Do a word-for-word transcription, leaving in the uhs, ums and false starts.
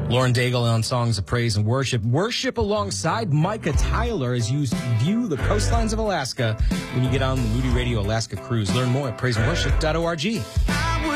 Lauren Daigle on Songs of Praise and Worship. Worship alongside Micah Tyler as you view the coastlines of Alaska when you get on the Moody Radio Alaska Cruise. Learn more at praise and worship dot org.